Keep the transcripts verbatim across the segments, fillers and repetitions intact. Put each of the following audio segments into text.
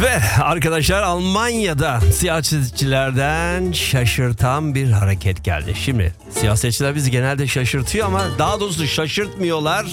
Ve arkadaşlar, Almanya'da siyasetçilerden şaşırtan bir hareket geldi. Şimdi siyasetçiler bizi genelde şaşırtıyor ama daha doğrusu şaşırtmıyorlar.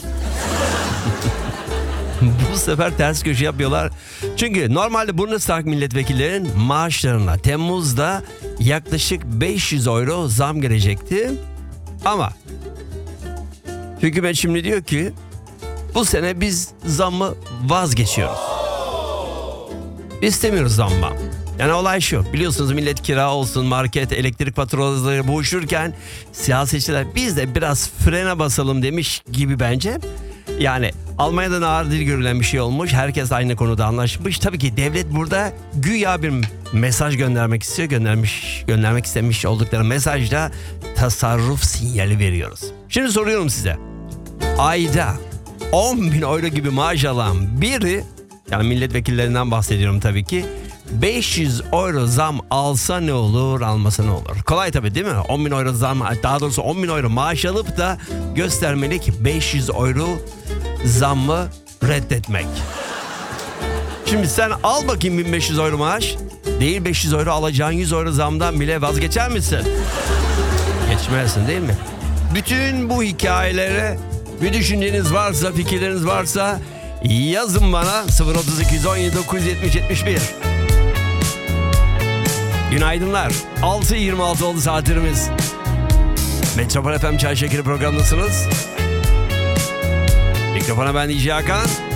Bu sefer ters köşe yapıyorlar. Çünkü normalde Bundestag milletvekillerinin maaşlarına Temmuz'da yaklaşık beş yüz euro zam gelecekti. Ama hükümet şimdi diyor ki bu sene biz zammı vazgeçiyoruz. İstemiyoruz zammı. Yani olay şu, biliyorsunuz millet kira olsun, market, elektrik faturaları boğuşurken siyasetçiler biz de biraz frene basalım demiş gibi bence. Yani Almanya'da nadir görülen bir şey olmuş. Herkes aynı konuda anlaşmış. Tabii ki devlet burada güya bir mesaj göndermek istiyor. Göndermiş, göndermek istemiş oldukları mesajda tasarruf sinyali veriyoruz. Şimdi soruyorum size. Ayda on bin euro gibi maaş alan biri, yani milletvekillerinden bahsediyorum tabii ki, beş yüz euro zam alsa ne olur, almasa ne olur? Kolay tabii değil mi? on bin euro zam, daha doğrusu on bin euro maaş alıp da göstermelik beş yüz euro zammı reddetmek. Şimdi sen al bakayım bin beş yüz euro maaş. Değil beş yüz euro, alacağın yüz euro zamdan bile vazgeçer misin? Geçmezsin değil mi? Bütün bu hikayelere bir düşünceniz varsa, fikirleriniz varsa yazın bana sıfır otuz iki yüz on yedi dokuz yüz yetmiş yetmiş bir. Günaydınlar. altı yirmi altı oldu saatlerimiz. Metropol F M Çay Şekeri programındasınız. Mikrofona ben D J Hakan.